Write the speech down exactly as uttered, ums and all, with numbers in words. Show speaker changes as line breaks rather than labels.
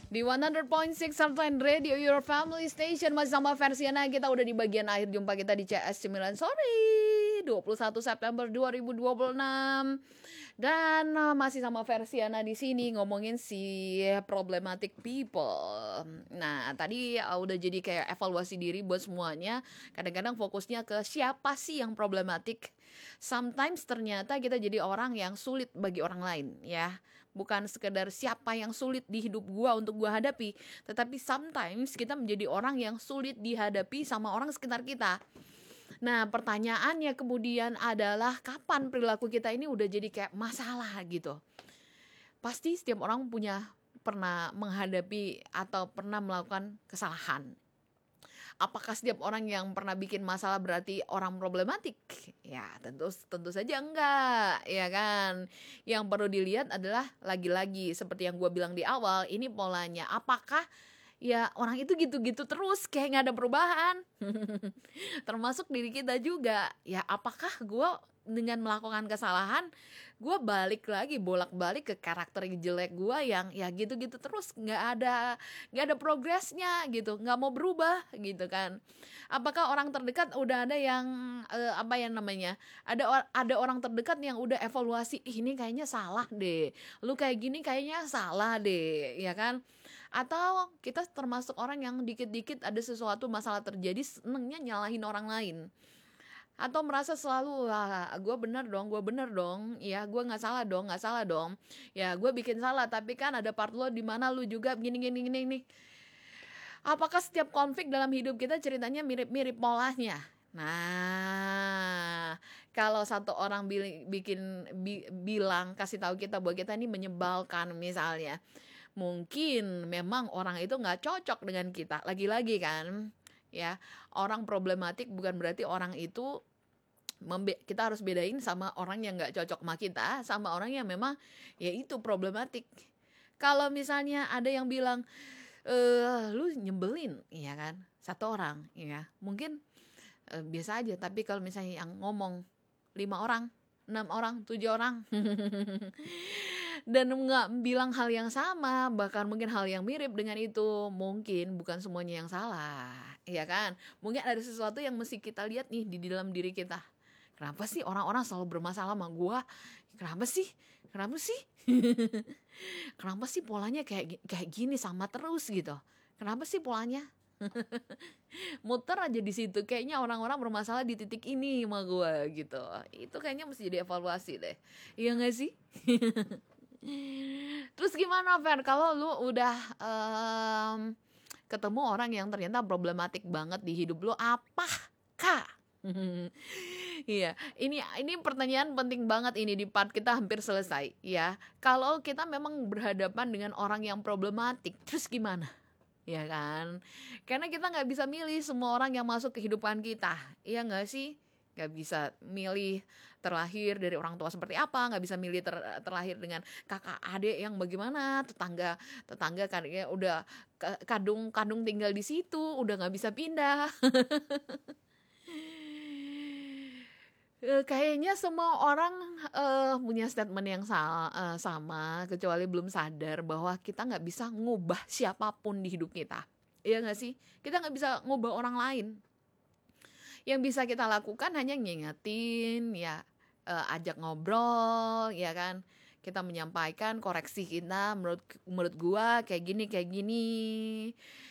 Di seratus point enam Heartline Radio, your family station. Masih sama Versiana, kita udah di bagian akhir jumpa kita di C S sembilan sore dua puluh satu September dua ribu dua puluh enam. Dan uh, masih sama Versiana di sini ngomongin si problematic people. Nah, tadi uh, udah jadi kayak evaluasi diri buat semuanya. Kadang-kadang fokusnya ke siapa sih yang problematik. Sometimes ternyata kita jadi orang yang sulit bagi orang lain, ya. Bukan sekedar siapa yang sulit di hidup gua untuk gua hadapi, tetapi sometimes kita menjadi orang yang sulit dihadapi sama orang sekitar kita. Nah, pertanyaannya kemudian adalah kapan perilaku kita ini udah jadi kayak masalah gitu. Pasti setiap orang punya pernah menghadapi atau pernah melakukan kesalahan. Apakah setiap orang yang pernah bikin masalah berarti orang problematik? Ya, tentu tentu saja enggak, ya kan. Yang perlu dilihat adalah lagi-lagi seperti yang gue bilang di awal, ini polanya. Apakah ya orang itu gitu-gitu terus kayak nggak ada perubahan? Termasuk diri kita juga. Ya, apakah gue dengan melakukan kesalahan gue balik lagi bolak-balik ke karakter yang jelek gue yang ya gitu-gitu terus, nggak ada nggak ada progresnya gitu, nggak mau berubah gitu kan. Apakah orang terdekat udah ada yang eh, apa ya namanya, ada ada orang terdekat yang udah evaluasi, ih ini kayaknya salah deh, lu kayak gini kayaknya salah deh, ya kan? Atau kita termasuk orang yang dikit-dikit ada sesuatu masalah terjadi senengnya nyalahin orang lain, atau merasa selalu wah gue bener dong, gue bener dong, ya gue nggak salah dong, nggak salah dong, ya gue bikin salah tapi kan ada part lo di mana lu juga gini gini gini nih. Apakah setiap konflik dalam hidup kita ceritanya mirip-mirip polanya? Nah, kalau satu orang bil- bikin bi- bilang kasih tahu kita bahwa kita ini menyebalkan misalnya, mungkin memang orang itu nggak cocok dengan kita. Lagi-lagi kan, ya orang problematik bukan berarti orang itu membe- kita harus bedain sama orang yang nggak cocok sama kita, sama orang yang memang ya itu problematik. Kalau misalnya ada yang bilang eh lu nyebelin, iya kan, satu orang, ya mungkin eh, biasa aja. Tapi kalau misalnya yang ngomong lima orang, enam orang, tujuh orang dan nggak bilang hal yang sama, bahkan mungkin hal yang mirip dengan itu, mungkin bukan semuanya yang salah, ya kan? Mungkin ada sesuatu yang mesti kita lihat nih di dalam diri kita. Kenapa sih orang-orang selalu bermasalah sama gua? Kenapa sih? Kenapa sih? Kenapa sih polanya kayak kayak gini sama terus gitu? Kenapa sih polanya? Muter aja di situ. Kayaknya orang-orang bermasalah di titik ini sama gua gitu. Itu kayaknya mesti jadi evaluasi deh. Iya nggak sih? Terus gimana Fer, kalau lu udah um, ketemu orang yang ternyata problematik banget di hidup lu, apakah iya, ini ini pertanyaan penting banget ini di part kita hampir selesai ya. Kalau kita memang berhadapan dengan orang yang problematik, terus gimana? Ya kan? Karena kita nggak bisa milih semua orang yang masuk ke kehidupan kita, iya nggak sih? Nggak bisa milih terlahir dari orang tua seperti apa, nggak bisa milih ter, terlahir dengan kakak adik yang bagaimana, tetangga tetangga kan ya udah kadung kadung tinggal di situ, udah nggak bisa pindah. Eh, kayaknya semua orang eh, punya statement yang sa- eh, sama, kecuali belum sadar bahwa kita nggak bisa ngubah siapapun di hidup kita. Iya nggak sih? Kita nggak bisa ngubah orang lain. Yang bisa kita lakukan hanya ngingetin, ya eh, ajak ngobrol, ya kan? Kita menyampaikan koreksi kita, menurut menurut gua kayak gini kayak gini.